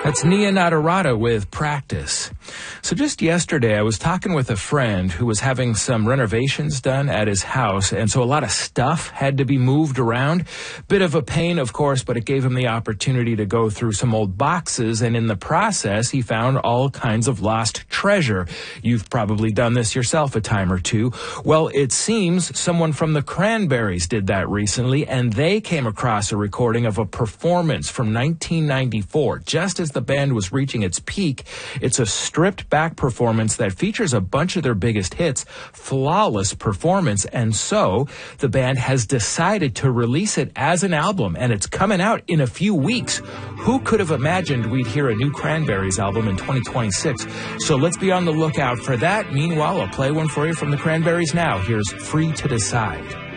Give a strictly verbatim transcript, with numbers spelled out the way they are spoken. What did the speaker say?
That's Nia Natarata with Practice. So just yesterday, I was talking with a friend who was having some renovations done at his house, and so a lot of stuff had to be moved around. Bit of a pain, of course, but it gave him the opportunity to go through some old boxes, and in the process, he found all kinds of lost treasure. You've probably done this yourself a time or two. Well, it seems someone from the Cranberries did that recently, and they came across a recording of a performance from nineteen ninety-four, just as the band was reaching its peak. It's a stripped-back performance that features a bunch of their biggest hits, flawless performance, and so the band has decided to release it as an album, and it's coming out in a few weeks. Who could have imagined we'd hear a new Cranberries album in twenty twenty-six? So let's be on the lookout for that. Meanwhile, I'll play one for you from the Cranberries now. Here's Free to Decide.